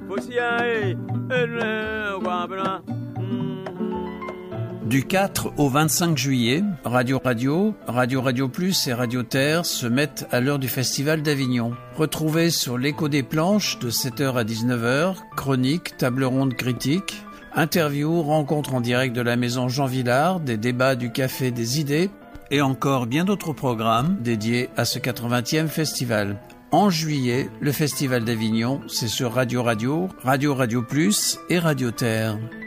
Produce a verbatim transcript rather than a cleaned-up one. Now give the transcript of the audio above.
Du quatre au vingt-cinq juillet, Radio Radio, Radio Radio Plus et Radio Terre se mettent à l'heure du Festival d'Avignon. Retrouvez sur l'écho des planches de sept heures à dix-neuf heures, chroniques, table ronde critique, interviews, rencontres en direct de la maison Jean Villard, des débats du Café des Idées et encore bien d'autres programmes dédiés à ce quatre-vingtième festival. En juillet, le Festival d'Avignon, c'est sur Radio Radio, Radio Radio Plus et Radio Terre.